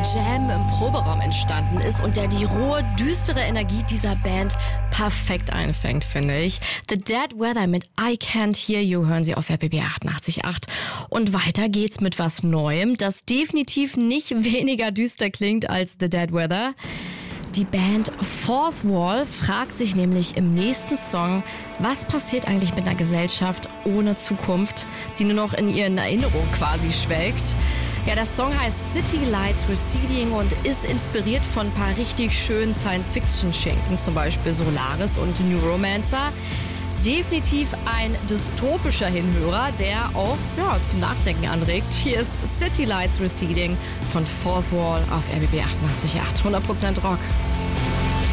Jam im Proberaum entstanden ist und der die rohe, düstere Energie dieser Band perfekt einfängt, finde ich. The Dead Weather mit I Can't Hear You hören Sie auf RBB 88.8. Und weiter geht's mit was Neuem, das definitiv nicht weniger düster klingt als The Dead Weather. Die Band Fourth Wall fragt sich nämlich im nächsten Song, was passiert eigentlich mit einer Gesellschaft ohne Zukunft, die nur noch in ihren Erinnerungen quasi schwelgt. Ja, der Song heißt City Lights Receding und ist inspiriert von ein paar richtig schönen Science-Fiction-Schinken, zum Beispiel Solaris und New Romancer. Definitiv ein dystopischer Hinhörer, der auch zum Nachdenken anregt. Hier ist City Lights Receding von Fourth Wall auf RBB 88.8. 100% Rock.